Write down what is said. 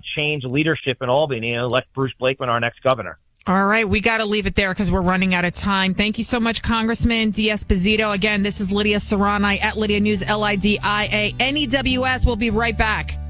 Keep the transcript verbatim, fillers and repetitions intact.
to change leadership in Albany and elect Bruce Blakeman our next governor. All right, we got to leave it there because we're running out of time. Thank you so much, Congressman D'Esposito. Again, this is Lydia Serrani at Lydia News, L I D I A N E W S. We'll be right back.